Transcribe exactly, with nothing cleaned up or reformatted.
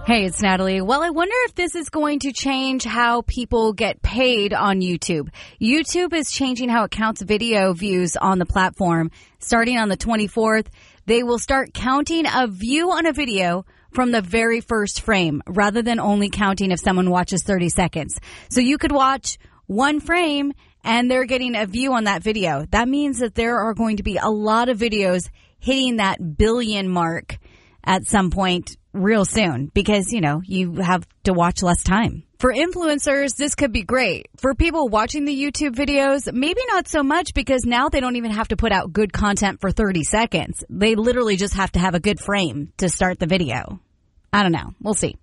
Hey, it's Natalie. Well, I wonder if this is going to change how people get paid on YouTube. YouTube is changing how it counts video views on the platform. Starting on the twenty-fourth, they will start counting a view on a video from the very first frame rather than only counting if someone watches thirty seconds. So you could watch one frame and they're getting a view on that video. That means that there are going to be a lot of videos hitting that billion mark at some point real soon because, you know, you have to watch less time. For influencers, this could be great. For people watching the YouTube videos, maybe not so much because now they don't even have to put out good content for thirty seconds. They literally just have to have a good frame to start the video. I don't know. We'll see.